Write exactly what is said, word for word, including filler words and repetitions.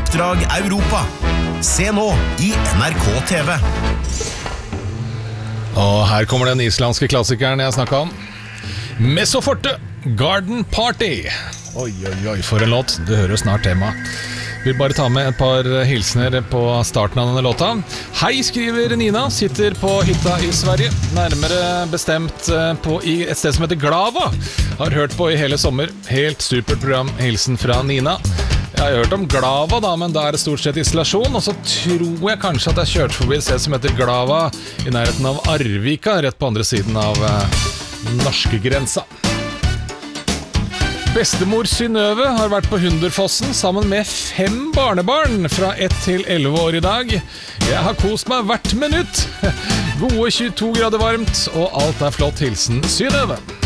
Oppdrag Europa. Se nå i N R K T V. Og her kommer den islandske klassikeren jeg snakket om. Messo Forte, Garden Party. Oi, oi, oi, for en låt. Du hører snart tema. Vil bare ta med et par hilsener på starten av denne låta. Hei, skriver Nina, sitter på hytta i Sverige, nærmere bestemt på i et sted som heter Glava. Har hørt på i hele sommer. Helt supert program. Hilsen fra Nina. Jeg har hørt om Glava da, men da er det stort sett isolasjon. Og så tror jeg kanskje at jeg kjørte forbi et sted som heter Glava i nærheten av Arvika, rett på andre siden av eh, norskegrensa. Bestemor Synnøve har vært på Hunderfossen sammen med fem barnebarn fra ett til elleve år i dag. Jeg har kost meg hvert minutt. Gode tjueto grader varmt, og alt er flott. Hilsen Synnøve.